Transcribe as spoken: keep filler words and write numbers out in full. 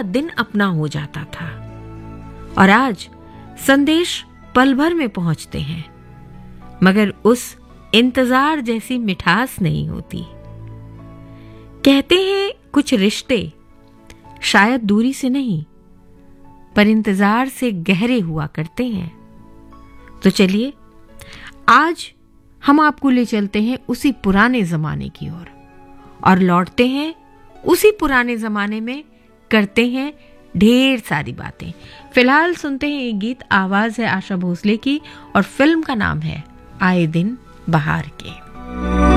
दिन अपना हो जाता था और आज संदेश पल भर में पहुंचते हैं, मगर उस इंतजार जैसी मिठास नहीं होती। कहते हैं कुछ रिश्ते शायद दूरी से नहीं पर इंतजार से गहरे हुआ करते हैं। तो चलिए आज हम आपको ले चलते हैं उसी पुराने जमाने की ओर और लौटते हैं उसी पुराने जमाने में, करते हैं ढेर सारी बातें। फिलहाल सुनते हैं ये गीत, आवाज है आशा भोसले की और फिल्म का नाम है आए दिन बहार के।